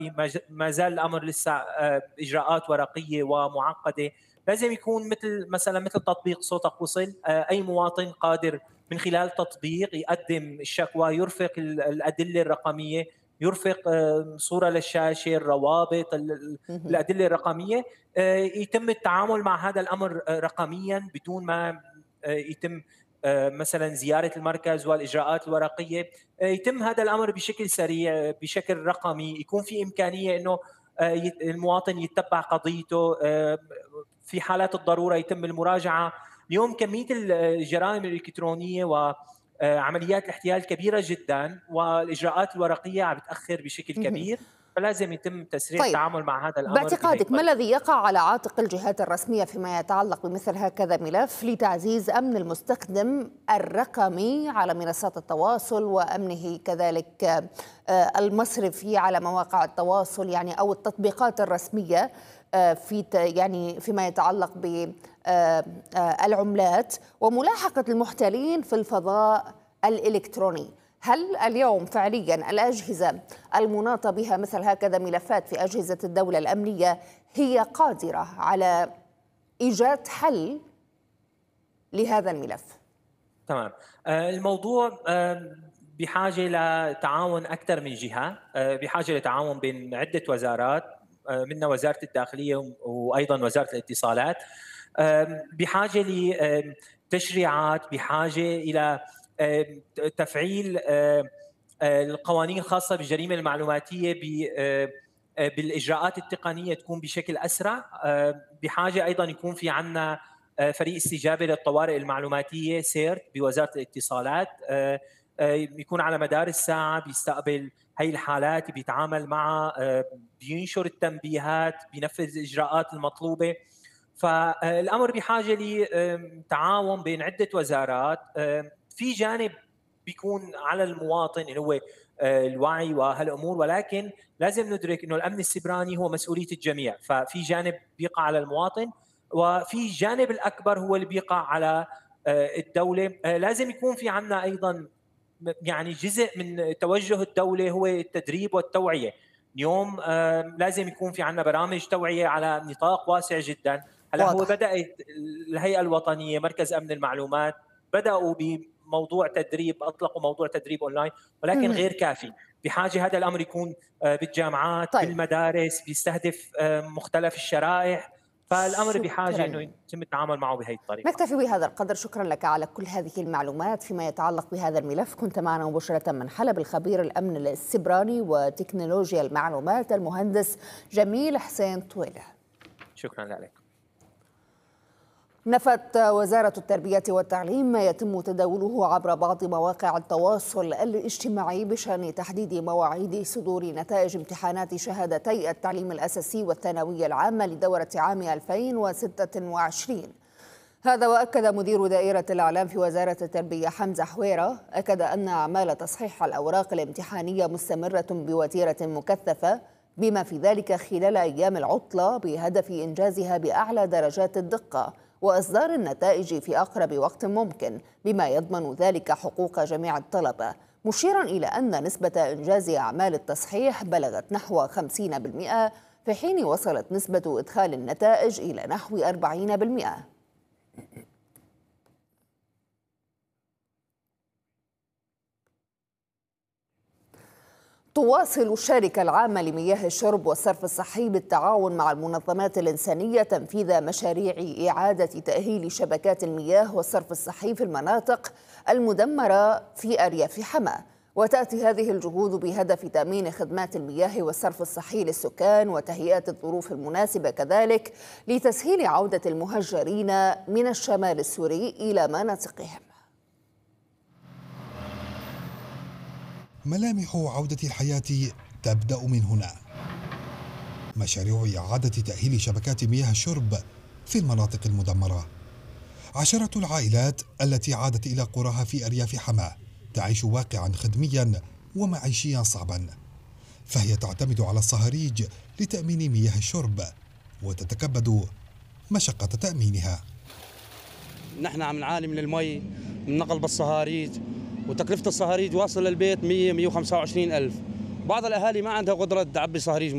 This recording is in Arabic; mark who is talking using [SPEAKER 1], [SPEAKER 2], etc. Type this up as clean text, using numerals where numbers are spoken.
[SPEAKER 1] ما زال الامر لسه اجراءات ورقيه ومعقده. لازم يكون مثل تطبيق صوتك وصل، اي مواطن قادر من خلال تطبيق يقدم الشكوى، يرفق الادله الرقميه، يرفق صوره للشاشه، الروابط، الادله الرقميه، يتم التعامل مع هذا الامر رقميا بدون ما يتم مثلا زياره المركز والاجراءات الورقيه. يتم هذا الامر بشكل سريع، بشكل رقمي، يكون في امكانيه انه المواطن يتبع قضيته، في حالات الضروره يتم المراجعه. اليوم كميه الجرائم الالكترونيه وعمليات الاحتيال كبيره جدا، والاجراءات الورقيه عم بتاخر بشكل كبير، فلازم يتم تسريع
[SPEAKER 2] طيب،
[SPEAKER 1] التعامل مع هذا الامر بهي
[SPEAKER 2] باعتقادك ما
[SPEAKER 1] الطريقه.
[SPEAKER 2] الذي يقع على عاتق الجهات الرسمية فيما يتعلق بمثل هكذا ملف لتعزيز أمن المستخدم الرقمي على منصات التواصل، وأمنه كذلك المصرفي على مواقع التواصل، يعني أو التطبيقات الرسمية فيما يتعلق بالعملات وملاحقة المحتالين في الفضاء الإلكتروني؟ هل اليوم فعليا الأجهزة المناطة بها مثل هكذا ملفات في أجهزة الدولة الأمنية هي قادرة على إيجاد حل لهذا الملف؟
[SPEAKER 1] تمام. الموضوع بحاجة لتعاون أكثر من جهة، بحاجة لتعاون بين عدة وزارات، منها وزارة الداخلية وأيضا وزارة الاتصالات، بحاجة لتشريعات، بحاجة إلى تفعيل القوانين الخاصة بالجريمة المعلوماتية بالإجراءات التقنية تكون بشكل أسرع. بحاجة أيضا يكون في عنا فريق استجابة للطوارئ المعلوماتية سيرت بوزارة الاتصالات، يكون على مدار الساعة بيستقبل هي الحالات، بيتعامل معها، بينشر التنبيهات، بينفذ الإجراءات المطلوبة. فالأمر بحاجة لتعاون بين عدة وزارات. في جانب بيكون على المواطن اللي هو الوعي وهالامور، ولكن لازم ندرك انه الامن السيبراني هو مسؤوليه الجميع، ففي جانب بيقع على المواطن، وفي جانب الاكبر هو اللي بيقع على الدوله. لازم يكون في عندنا ايضا يعني جزء من توجه الدوله هو التدريب والتوعيه. اليوم لازم يكون في عندنا برامج توعيه على نطاق واسع جدا. هلا هو
[SPEAKER 2] واضح.
[SPEAKER 1] بدات الهيئه الوطنيه مركز امن المعلومات بداوا بموضوع تدريب، اطلقوا موضوع تدريب اونلاين، ولكن غير كافي. بحاجه هذا الامر يكون بالجامعات،
[SPEAKER 2] طيب،
[SPEAKER 1] بالمدارس، بيستهدف مختلف الشرائح، فالامر بحاجه انه
[SPEAKER 2] شكرا.
[SPEAKER 1] يتم التعامل معه بهي الطريقه.
[SPEAKER 2] نكتفي بهذا القدر، شكرا لك على كل هذه المعلومات فيما يتعلق بهذا الملف. كنت معنا مباشرة من حلب الخبير الأمن السيبراني وتكنولوجيا المعلومات المهندس جميل حسين طويلة.
[SPEAKER 1] شكرا لك.
[SPEAKER 2] نفت وزارة التربية والتعليم ما يتم تداوله عبر بعض مواقع التواصل الاجتماعي بشأن تحديد مواعيد صدور نتائج امتحانات شهادتي التعليم الأساسي والثانوية العامة لدورة عام 2026. هذا وأكد مدير دائرة الإعلام في وزارة التربية حمزة حويرة أن أعمال تصحيح الأوراق الامتحانية مستمرة بوتيرة مكثفة، بما في ذلك خلال أيام العطلة، بهدف إنجازها بأعلى درجات الدقة وإصدار النتائج في أقرب وقت ممكن، بما يضمن ذلك حقوق جميع الطلبة، مشيرا إلى أن نسبة إنجاز أعمال التصحيح بلغت نحو 50%، في حين وصلت نسبة إدخال النتائج إلى نحو 40%. تواصل الشركة العامة لمياه الشرب والصرف الصحي بالتعاون مع المنظمات الإنسانية تنفيذ مشاريع إعادة تأهيل شبكات المياه والصرف الصحي في المناطق المدمرة في أرياف حماة، وتأتي هذه الجهود بهدف تأمين خدمات المياه والصرف الصحي للسكان وتهيئة الظروف المناسبة كذلك لتسهيل عودة المهجرين من الشمال السوري إلى مناطقهم.
[SPEAKER 3] ملامح عودة الحياة تبدأ من هنا. مشاريع إعادة تأهيل شبكات مياه الشرب في المناطق المدمرة. عشرة العائلات التي عادت إلى قراها في أرياف حماة تعيش واقعا خدميا ومعيشيا صعبا، فهي تعتمد على الصهاريج لتأمين مياه الشرب وتتكبد مشقة تأمينها.
[SPEAKER 4] نحن عم نعاني من المي، من نقل بالصهاريج، وتكلفة الصهاريج واصل للبيت 100-125 ألف. بعض الأهالي ما عندها قدرة تعبي صهاريج